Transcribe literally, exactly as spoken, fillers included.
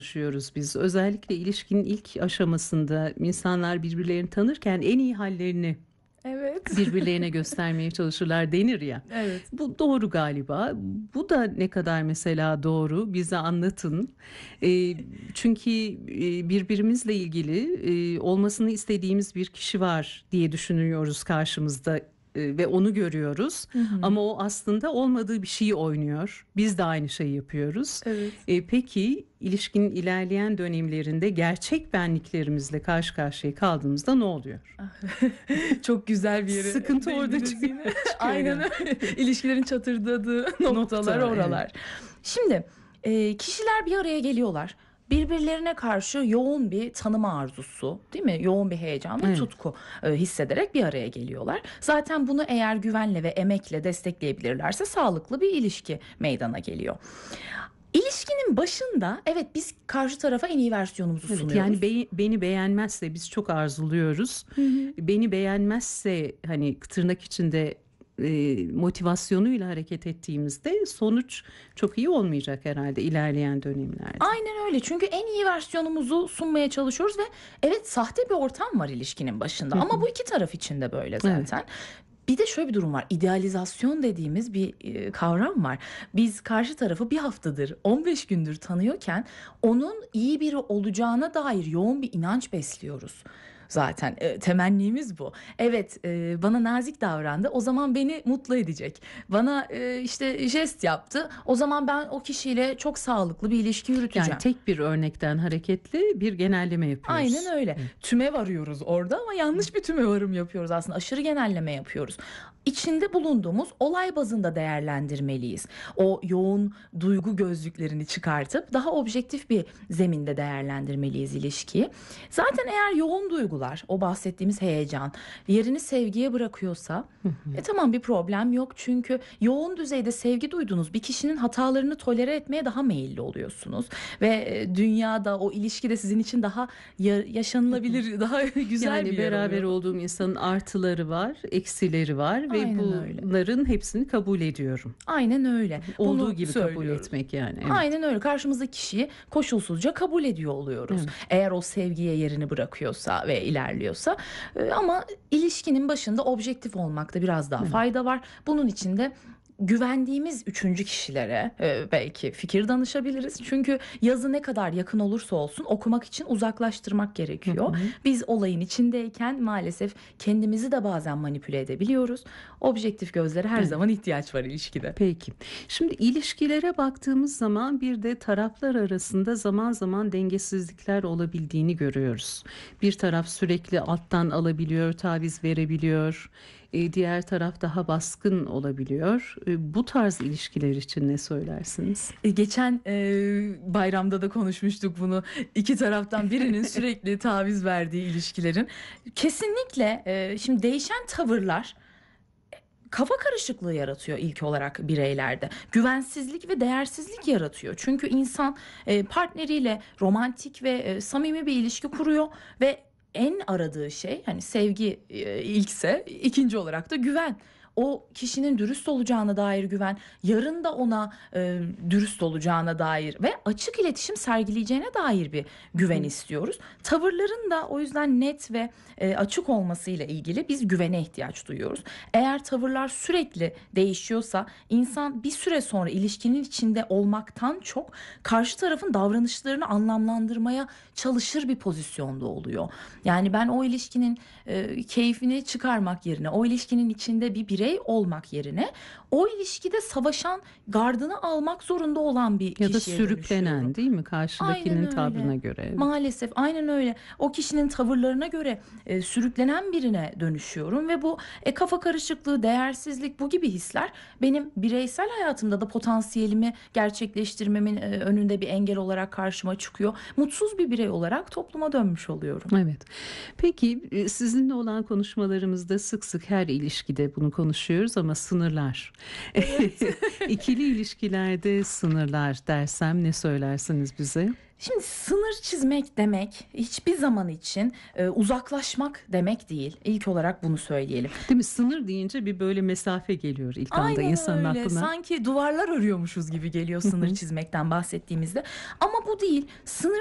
yaşıyoruz biz. Özellikle ilişkinin ilk aşamasında insanlar birbirlerini tanırken en iyi hallerini Evet. birbirlerine göstermeye çalışırlar denir ya. Evet. Bu doğru galiba. Bu da ne kadar mesela doğru? Bize anlatın. E, çünkü e, birbirimizle ilgili e, olmasını istediğimiz bir kişi var diye düşünüyoruz karşımızda e, ve onu görüyoruz. Hı hı. Ama o aslında olmadığı bir şeyi oynuyor. Biz de aynı şeyi yapıyoruz. Evet. E, peki ilişkinin ilerleyen dönemlerinde gerçek benliklerimizle karşı karşıya kaldığımızda ne oluyor? Çok güzel bir yere Sıkıntı orada değindiniz çıkıyor. yine. Aynen öyle. İlişkilerin çatırdadığı noktalar Nokta, oralar. evet. Şimdi e, kişiler bir araya geliyorlar. Birbirlerine karşı yoğun bir tanıma arzusu, değil mi? Yoğun bir heyecan ve Evet. tutku e, hissederek bir araya geliyorlar. Zaten bunu eğer güvenle ve emekle destekleyebilirlerse sağlıklı bir ilişki meydana geliyor. İlişkinin başında evet biz karşı tarafa en iyi versiyonumuzu Evet, sunuyoruz. yani be- beni beğenmezse biz çok arzuluyoruz. Hı hı. Beni beğenmezse hani tırnak içinde e, motivasyonuyla hareket ettiğimizde sonuç çok iyi olmayacak herhalde ilerleyen dönemlerde. Aynen öyle, çünkü en iyi versiyonumuzu sunmaya çalışıyoruz ve evet sahte bir ortam var ilişkinin başında ama bu iki taraf için de böyle zaten. Bir de şöyle bir durum var. İdealizasyon dediğimiz bir e, kavram var. Biz karşı tarafı bir haftadır, on beş gündür tanıyorken onun iyi biri olacağına dair yoğun bir inanç besliyoruz. Zaten e, temennimiz bu. Evet, e, bana nazik davrandı. O zaman beni mutlu edecek. Bana e, işte jest yaptı. O zaman ben o kişiyle çok sağlıklı bir ilişki yürüteceğim. Yani tek bir örnekten hareketli bir genelleme yapıyoruz. Aynen öyle. Tüme varıyoruz orada ama yanlış bir tüme varım yapıyoruz aslında. Aşırı genelleme yapıyoruz. İçinde bulunduğumuz olay bazında değerlendirmeliyiz. O yoğun duygu gözlüklerini çıkartıp daha objektif bir zeminde değerlendirmeliyiz ilişkiyi. Zaten eğer yoğun duygular, o bahsettiğimiz heyecan yerini sevgiye bırakıyorsa e tamam, bir problem yok. Çünkü yoğun düzeyde sevgi duyduğunuz bir kişinin hatalarını tolere etmeye daha meyilli oluyorsunuz. Ve e, dünyada o ilişkide sizin için daha ya- yaşanılabilir, daha güzel Yani bir yer beraber oluyor. olduğum insanın artıları var, eksileri var ve Aynen öyle. bunların hepsini kabul ediyorum. Aynen öyle. Olduğu Bunu gibi kabul söylüyoruz. etmek yani. Evet. Aynen öyle. Karşımızdaki kişiyi koşulsuzca kabul ediyor oluyoruz. Evet. Eğer o sevgiye yerini bırakıyorsa ve ilerliyorsa. Ee, ama ilişkinin başında objektif olmakta biraz daha fayda var. Bunun için de güvendiğimiz üçüncü kişilere e, belki fikir danışabiliriz. Çünkü yazı ne kadar yakın olursa olsun okumak için uzaklaştırmak gerekiyor. Biz olayın içindeyken maalesef kendimizi de bazen manipüle edebiliyoruz. Objektif gözlere her zaman ihtiyaç var ilişkide. Peki. Şimdi ilişkilere baktığımız zaman bir de taraflar arasında zaman zaman dengesizlikler olabildiğini görüyoruz. Bir taraf sürekli alttan alabiliyor, taviz verebiliyor. E, diğer taraf daha baskın olabiliyor. E, bu tarz ilişkiler için ne söylersiniz? E, Geçen e, bayramda da konuşmuştuk bunu. İki taraftan birinin sürekli taviz verdiği ilişkilerin. Kesinlikle e, şimdi değişen tavırlar kafa karışıklığı yaratıyor ilk olarak bireylerde. Güvensizlik ve değersizlik yaratıyor. Çünkü insan e, partneriyle romantik ve e, samimi bir ilişki kuruyor ve en aradığı şey, hani sevgi e, ilkse, ikinci olarak da güven. O kişinin dürüst olacağına dair güven, yarın da ona e, dürüst olacağına dair ve açık iletişim sergileyeceğine dair bir güven istiyoruz. Tavırların da o yüzden net ve e, açık olmasıyla ilgili biz güvene ihtiyaç duyuyoruz. Eğer tavırlar sürekli değişiyorsa insan bir süre sonra ilişkinin içinde olmaktan çok karşı tarafın davranışlarını anlamlandırmaya çalışır bir pozisyonda oluyor. Yani ben o ilişkinin e, keyfini çıkarmak yerine, o ilişkinin içinde bir birey olmak yerine o ilişkide savaşan, gardını almak zorunda olan bir Ya da kişiye dönüşüyorum. sürüklenen, değil mi? Karşıdakinin Aynen öyle. tavrına göre. Maalesef aynen öyle. O kişinin tavırlarına göre e, sürüklenen birine dönüşüyorum ve bu e, kafa karışıklığı, değersizlik, bu gibi hisler benim bireysel hayatımda da potansiyelimi gerçekleştirmemin e, önünde bir engel olarak karşıma çıkıyor. Mutsuz bir birey olarak topluma dönmüş oluyorum. Evet. Peki e, sizinle olan konuşmalarımızda sık sık her ilişkide bunu konuşuyoruz. konuşuyoruz ama sınırlar. İkili ilişkilerde sınırlar dersem ne söylersiniz bize? Şimdi sınır çizmek demek hiçbir zaman için e, uzaklaşmak demek değil. İlk olarak bunu söyleyelim. Değil mi? Sınır deyince bir böyle mesafe geliyor ilk anda Aynen insanın öyle. aklına. Sanki duvarlar örüyormuşuz gibi geliyor Hı sınır hı. çizmekten bahsettiğimizde. Ama bu değil. Sınır